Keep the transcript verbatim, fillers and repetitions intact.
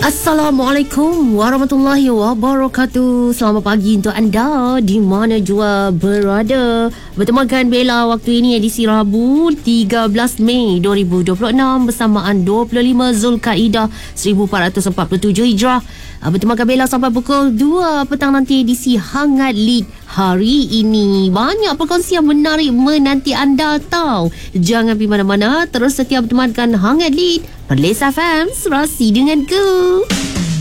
Assalamualaikum warahmatullahi wabarakatuh. Selamat pagi untuk anda di mana jua berada. Bertemankan Bella waktu ini edisi Rabu tiga belas Mei dua ribu dua puluh enam bersamaan dua puluh lima Zulkaidah seribu empat ratus empat puluh tujuh Hijrah. Bertemankan Bella sampai pukul dua petang nanti edisi Hangat Lead. Hari ini banyak perkongsian menarik menanti anda tau. Jangan pergi mana-mana, terus setia bertemankan Hangat Lead Perlis F M, serasi denganku.